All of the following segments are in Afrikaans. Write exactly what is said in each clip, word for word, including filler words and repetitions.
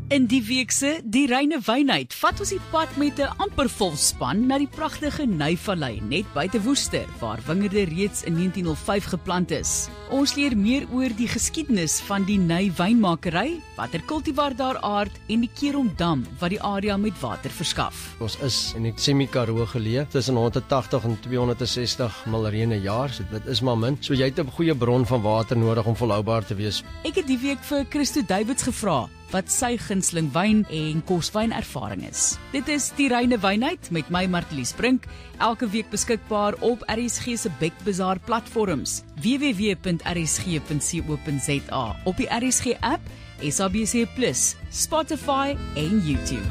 In die weekse Die Reine Wynheid vat ons die pad met 'n amper vol span na die pragtige Nyvallei net buite Woester, waar wingerde reeds in negentien nul vyf geplant is. Ons leer meer oor die geskiedenis van die Ny wynmakery, watter kultivar daar aard en die Keromdam wat die area met water verskaf. Ons is in die Semi-Karoo geleë, tussen honderdtagtig en tweehonderdsestig miljoen 'n jaar, so dit is maar min. So jy het 'n goeie bron van water nodig om volhoubaar te wees. Ek het die week vir Christo Davids gevra wat sy gunsteling wyn en koswyn ervaring is. Dit is Die Reine Wynheid met my Martelies Brink, elke week beskikbaar op R S G se Bekbazaar platforms, w w w punt r s g punt co punt z a, op die R S G app, S A B C plus, Spotify en YouTube.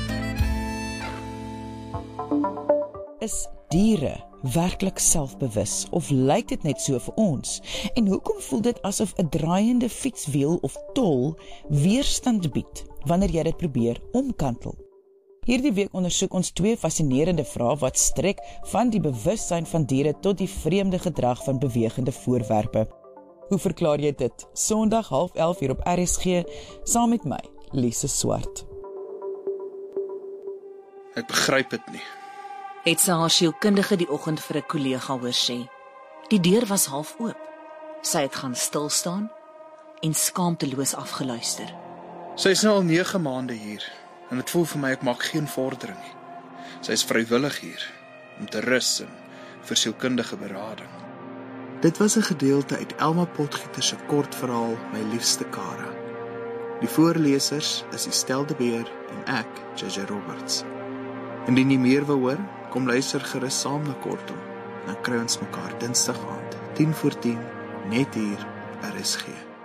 Is diere werklik selfbewus of lyk dit net so vir ons? En hoekom voel dit asof 'n draaiende fietswiel of tol weerstand bied wanneer jy dit probeer omkantel? Hierdie week ondersoek ons twee fascinerende vrae wat strek van die bewussyn van diere tot die vreemde gedrag van bewegende voorwerpe. Hoe verklaar jy dit? Sondag half elf hier op R S G, saam met my, Lise Swart. Ek begryp dit nie. Het sy haar sielkundige die oggend vir 'n kollega hoor sê. Die deur was half oop. Sy het gaan stil staan en skaamteloos afgeluister. Sy is nou al nege maande hier en dit voel vir my ek maak geen vordering nie. Sy is vrywillig hier om te rus en vir sielkundige berading. Dit was 'n gedeelte uit Elma Potgieter se kortverhaal My Liefste Kara. Die voorlesers is die Stel de Beer en ek, J J Roberts. Indien jy meer wil hoor, kom luister gerus saam na Kortom. Dan kry ons mekaar Dinsdag aand, tien voor tien, net hier op R S G.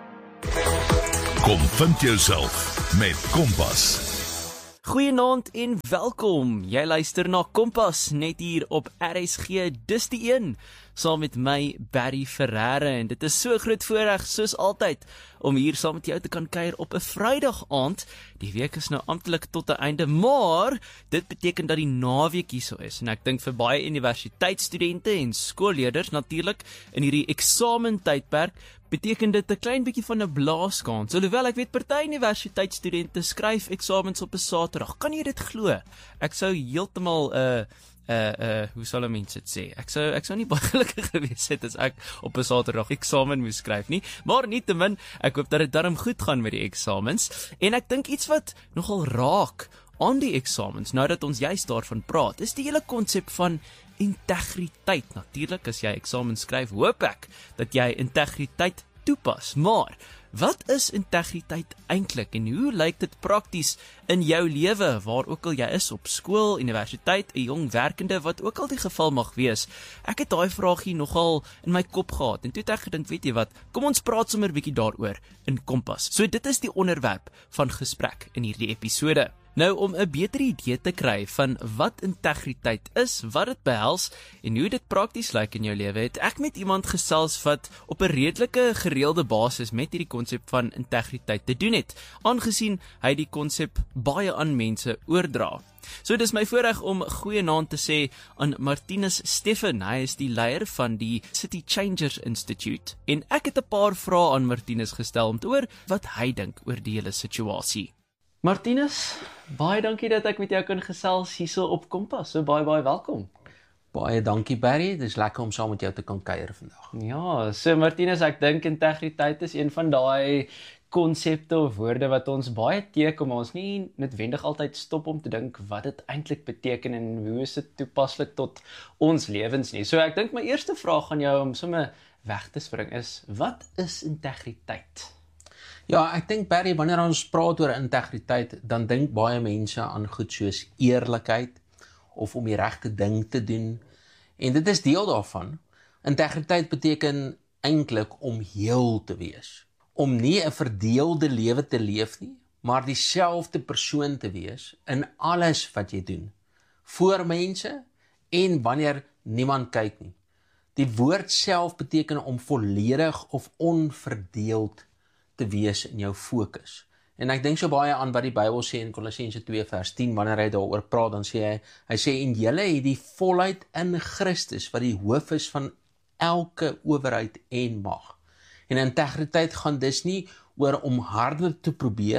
Kom vind jouself met Kompas. Goeienaand en welkom. Jy luister na Kompas net hier op R S G, dis die een, saam met my Barry Ferreira, en dit is so groot voorreg soos altyd om hier saam met jou te kan kuier op 'n Vrydag aand. Die week is nou amptelik tot 'n einde, maar dit beteken dat die naweek hier so is, en ek dink vir baie universiteitsstudente en skoolleerders natuurlik in hierdie eksamentydperk beteken dit 'n klein bietjie van 'n blaaskans. Alhoewel ek weet party universiteitsstudente skryf eksamens op 'n Saterdag. Kan jy dit glo? Ek sou heeltemal 'n uh, Uh, uh, hoe sal 'n mens dit sê? Ek sou ek sou nie baie gelukkig gewees het as ek op 'n Saterdag eksamen moes skryf nie, maar nietemin, ek hoop dat dit darm goed gaan met die eksamens. En ek dink iets wat nogal raak aan die eksamens, nou dat ons juist daarvan praat, is die hele konsep van integriteit. Natuurlik, as jy eksamen skryf, hoop ek dat jy integriteit toepas, maar wat is integriteit eintlik en hoe lyk dit prakties in jou lewe, waar ook al jy is, op skool, universiteit, 'n jong werkende, wat ook al die geval mag wees? Ek het daai vraagie nogal in my kop gehad, en toe het ek gedink, weet jy wat, kom ons praat sommer 'n bietjie daaroor in Kompas. So dit is die onderwerp van gesprek in hierdie episode. Nou, om 'n beter idee te kry van wat integriteit is, wat dit behels en hoe dit prakties lyk in jou lewe, het ek met iemand gesels wat op 'n redelike gereelde basis met hierdie konsep van integriteit te doen het, aangesien hy die konsep baie aan mense oordra. So dis my voorreg om goeienaand te sê aan Martinus Steffen. Hy is die leier van die City Changers Institute. En ek het 'n paar vrae aan Martinus gestel om te hoor wat hy dink oor die hele situasie. Martinus, baie dankie dat ek met jou kan gesels hierso op Kompas. So baie baie welkom. Baie dankie Barry, dis lekker om saam met jou te kan kuier vandag. Ja, so Martinus, ek dink integriteit is een van daai konsepte of woorde wat ons baie teekom, maar ons nie noodwendig altyd stop om te dink wat dit eintlik beteken en hoe is dit toepaslik tot ons lewens nie. So ek dink my eerste vraag aan jou om sommer weg te spring is, wat is integriteit? Ja, ek dink Barry, wanneer ons praat oor integriteit, dan dink baie mense aan goed soos eerlikheid of om die regte ding te doen. En dit is deel daarvan. Integriteit beteken eintlik om heel te wees. Om nie 'n verdeelde lewe te leef nie, maar dieselfde persoon te wees in alles wat jy doen. Voor mense en wanneer niemand kyk nie. Die woord self beteken om volledig of onverdeeld te wees in jou fokus. En ek dink so baie aan wat die Bybel sê in Kolossense twee vers tien, wanneer hy daaroor praat, dan sê hy, hy sê, en julle het die volheid in Christus, wat die hoof is van elke owerheid en mag. En integriteit gaan dus nie oor om harder te probeer,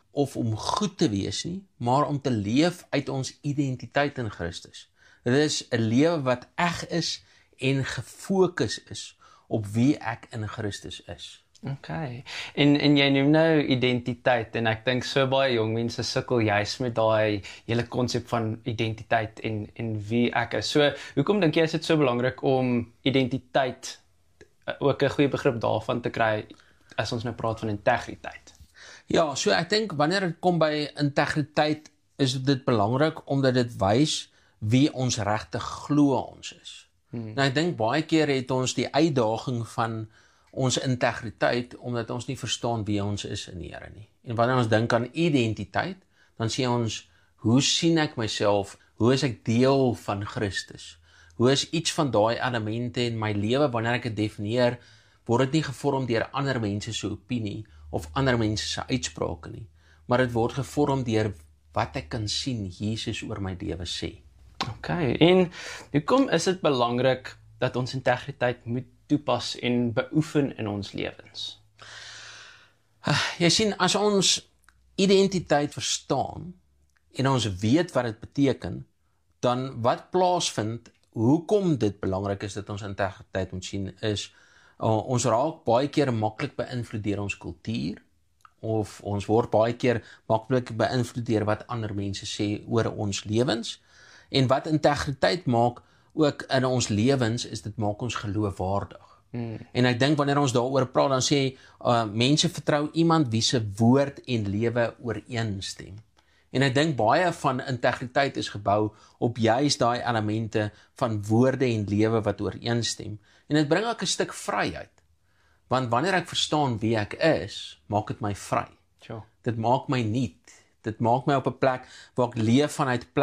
of om goed te wees nie, maar om te leef uit ons identiteit in Christus. Dit is 'n lewe wat eg is en gefokus is op wie ek in Christus is. Okay. En en jy noem nou identiteit en ek dink so baie jong mense sukkel juis met daai hele konsep van identiteit en en wie ek is. So, hoekom dink jy is dit so belangrik om identiteit ook 'n goeie begrip daarvan te kry as ons nou praat van integriteit? Ja, so ek dink wanneer dit kom by integriteit is dit belangrik omdat dit wys wie ons regtig glo ons is. Hmm. Nou ek dink baie keer het ons die uitdaging van ons integriteit omdat ons nie verstaan wie ons is in die Here nie. En wanneer ons dink aan identiteit, dan sê ons, hoe sien ek myself? Hoe is ek deel van Christus? Hoe is iets van daai elemente in my lewe wanneer ek dit definieer, word dit nie gevorm deur ander mense se opinie of ander mense se uitsprake nie, maar dit word gevorm deur wat ek kan sien Jesus oor my lewe sê. Okay, en hoekom is dit belangrik dat ons integriteit moet toepas en beoefen in ons lewens? Jy sien, as ons identiteit verstaan en ons weet wat dit beteken, dan wat plaasvind, hoekom dit belangrik is dat ons integriteit moet sien, is uh, ons raak baie keer maklik beïnvloed deur ons kultuur, of ons word baie keer maklik beïnvloed deur wat ander mense sê oor ons lewens, en wat integriteit maak ook in ons lewens, is dit maak ons geloofwaardig. Hmm. En ek dink wanneer ons daaroor praat, dan sê uh, mense vertrou iemand wie se woord en lewe ooreenstem. En ek dink baie van integriteit is gebou op juis daai elemente van woorde en lewe wat ooreenstem. En dit bring ook 'n stuk vryheid. Want wanneer ek verstaan wie ek is, maak dit my vry. Sure. Dit maak my nuut. Dit maak my op 'n plek waar ek leef vanuit plek